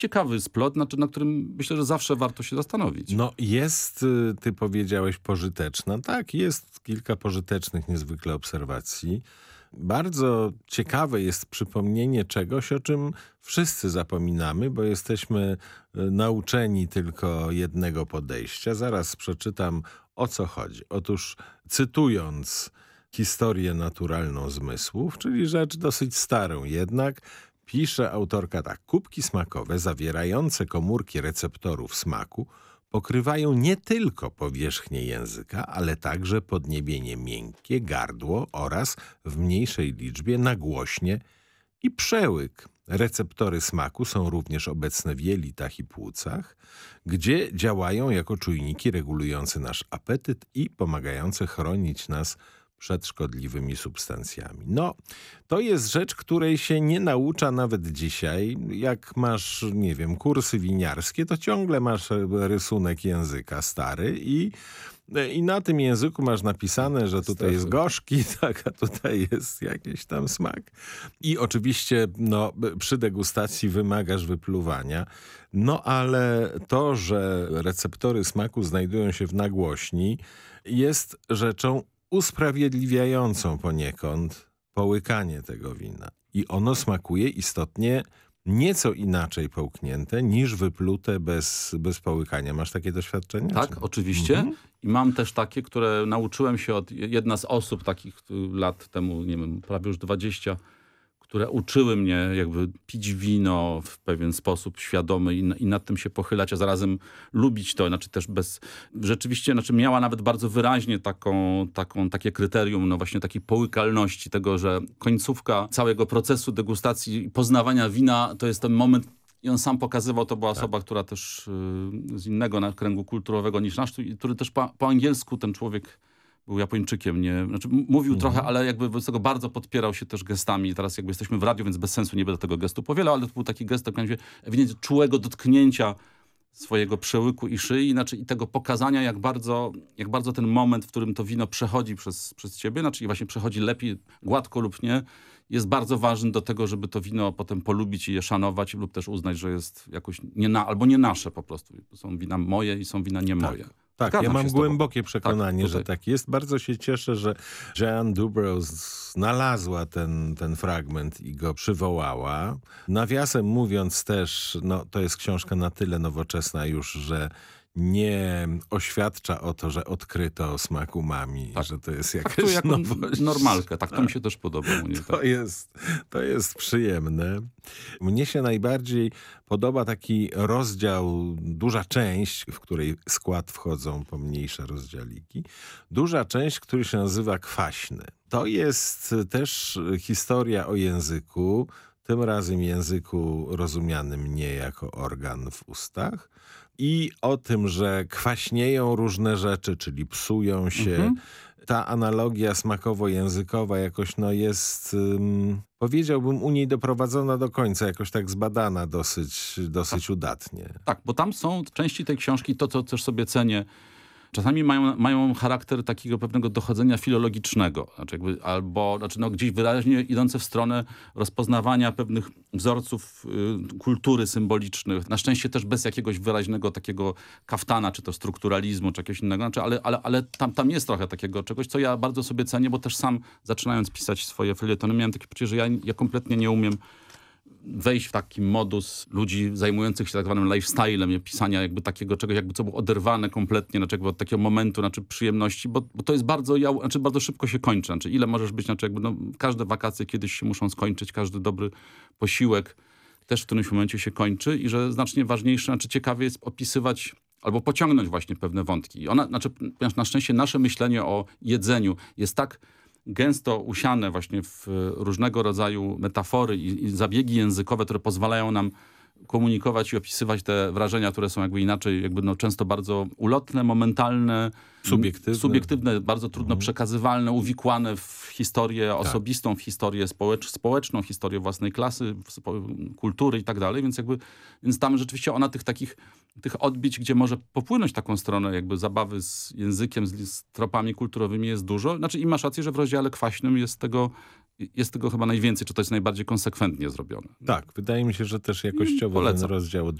ciekawy splot, na którym myślę, że zawsze warto się zastanowić. No jest, ty powiedziałeś, pożyteczna. Tak, jest kilka pożytecznych niezwykle obserwacji. Bardzo ciekawe jest przypomnienie czegoś, o czym wszyscy zapominamy, bo jesteśmy nauczeni tylko jednego podejścia. Zaraz przeczytam, o co chodzi. Otóż cytując historię naturalną zmysłów, czyli rzecz dosyć starą jednak, pisze autorka tak. Kubki smakowe zawierające komórki receptorów smaku pokrywają nie tylko powierzchnię języka, ale także podniebienie miękkie, gardło oraz w mniejszej liczbie nagłośnie i przełyk. Receptory smaku są również obecne w jelitach i płucach, gdzie działają jako czujniki regulujące nasz apetyt i pomagające chronić nas przed szkodliwymi substancjami. No, to jest rzecz, której się nie naucza nawet dzisiaj. Jak masz, nie wiem, kursy winiarskie, to ciągle masz rysunek języka stary i na tym języku masz napisane, że tutaj jest gorzki, tak, a tutaj jest jakiś tam smak. I oczywiście no, przy degustacji wymagasz wypluwania. No ale to, że receptory smaku znajdują się w nagłośni, jest rzeczą usprawiedliwiającą poniekąd połykanie tego wina. I ono smakuje istotnie nieco inaczej połknięte niż wyplute bez połykania. Masz takie doświadczenia? Tak, oczywiście. I mam też takie, które nauczyłem się od jedna z osób takich lat temu, nie wiem, prawie już 20, które uczyły mnie jakby pić wino w pewien sposób świadomy i nad tym się pochylać, a zarazem lubić to. Znaczy też rzeczywiście, miała nawet bardzo wyraźnie takie kryterium, no właśnie takiej połykalności tego, że końcówka całego procesu degustacji i poznawania wina to jest ten moment. I on sam pokazywał, to była osoba, która też z innego kręgu kulturowego niż nasz, który też po angielsku ten człowiek był Japończykiem, mówił trochę, ale jakby wobec tego bardzo podpierał się też gestami. Teraz jakby jesteśmy w radiu, więc bez sensu nie będę tego gestu powielał, ale to był taki gest ewidentnie czułego dotknięcia swojego przełyku i szyi, i tego pokazania, jak bardzo ten moment, w którym to wino przechodzi przez ciebie, i właśnie przechodzi lepiej, gładko lub nie, jest bardzo ważny do tego, żeby to wino potem polubić i je szanować lub też uznać, że jest jakoś albo nie nasze po prostu. Są wina moje i są wina nie moje. Tak, ja mam głębokie przekonanie, że tak jest. Bardzo się cieszę, że Jeanne Dubrow znalazła ten fragment i go przywołała. Nawiasem mówiąc też, no to jest książka na tyle nowoczesna już, że nie oświadcza o to, że odkryto smak umami, że to jest jakaś nowość. Normalkę, to mi się też podoba. To jest przyjemne. Mnie się najbardziej podoba taki rozdział, duża część, w której skład wchodzą pomniejsze rozdziałiki. Duża część, który się nazywa kwaśny. To jest też historia o języku, tym razem języku rozumianym nie jako organ w ustach, i o tym, że kwaśnieją różne rzeczy, czyli psują się. Ta analogia smakowo-językowa jakoś jest, powiedziałbym, u niej doprowadzona do końca, jakoś tak zbadana dosyć udatnie. Tak, bo tam są części tej książki, to co też sobie cenię, czasami mają charakter takiego pewnego dochodzenia filologicznego, gdzieś wyraźnie idące w stronę rozpoznawania pewnych wzorców kultury symbolicznych. Na szczęście też bez jakiegoś wyraźnego takiego kaftana, czy to strukturalizmu, czy jakiegoś innego, ale tam jest trochę takiego czegoś, co ja bardzo sobie cenię, bo też sam zaczynając pisać swoje felietony miałem takie poczucie, że ja kompletnie nie umiem wejść w taki modus ludzi zajmujących się tak zwanym lifestylem, pisania jakby takiego czegoś, jakby co było oderwane kompletnie, od takiego momentu, przyjemności, bo to jest bardzo, bardzo szybko się kończy. Ile możesz być, każde wakacje kiedyś się muszą skończyć, każdy dobry posiłek też w którymś momencie się kończy i że znacznie ważniejsze, ciekawie jest opisywać albo pociągnąć właśnie pewne wątki. Ponieważ na szczęście nasze myślenie o jedzeniu jest tak gęsto usiane właśnie w różnego rodzaju metafory i zabiegi językowe, które pozwalają nam komunikować i opisywać te wrażenia, które są inaczej, często bardzo ulotne, momentalne, subiektywne, bardzo trudno przekazywalne, uwikłane w historię osobistą, w historię społeczną, w historię własnej klasy, kultury i tak dalej, więc tam rzeczywiście ona tych odbić, gdzie może popłynąć taką stronę zabawy z językiem, z tropami kulturowymi jest dużo. I masz rację, że w rozdziale kwaśnym jest jest tego chyba najwięcej, czy to jest najbardziej konsekwentnie zrobione. Tak, wydaje mi się, że też jakościowo ten Polecam. rozdział